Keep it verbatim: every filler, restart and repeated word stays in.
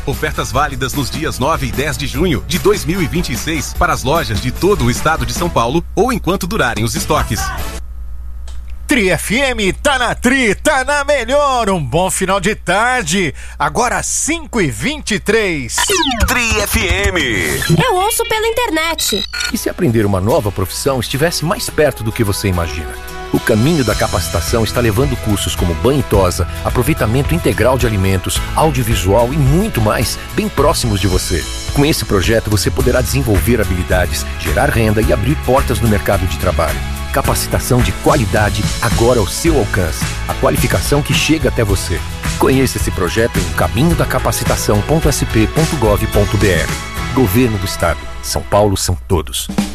Ofertas válidas nos dias nove e dez de junho de dois mil e vinte e seis para as lojas de todo o estado de São Paulo ou enquanto durarem os estoques. Tri F M, tá na Tri, tá na melhor, um bom final de tarde, agora cinco e vinte e três. Tri F M. Eu ouço pela internet. E se aprender uma nova profissão estivesse mais perto do que você imagina? O caminho da capacitação está levando cursos como banho e tosa, aproveitamento integral de alimentos, audiovisual e muito mais, bem próximos de você. Com esse projeto você poderá desenvolver habilidades, gerar renda e abrir portas no mercado de trabalho. Capacitação de qualidade agora ao seu alcance. A qualificação que chega até você. Conheça esse projeto em caminho da capacitação ponto s p ponto gov ponto b r. Governo do Estado. São Paulo são todos.